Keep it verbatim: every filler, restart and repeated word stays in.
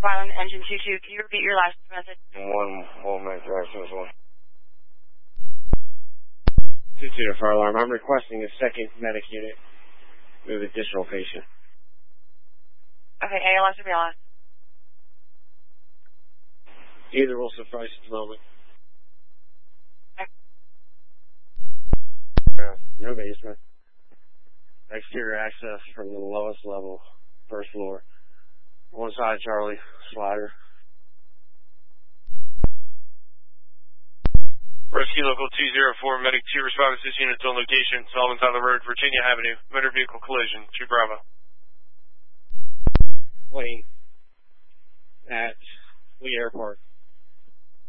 Island, engine two two. Can you repeat your last message? One, one minute, directions one. two two to fire alarm. I'm requesting a second medic unit with additional patient. Okay, A L S or B L S? Either will suffice at the moment. Okay. Uh, no basement. Exterior access from the lowest level, first floor. One side, Charlie, slider. Rescue Local two zero four, Medic two, respond to this unit's on location, Sullivan Tyler Road, Virginia Avenue, motor vehicle collision, two Bravo. Plane at Lee Airport.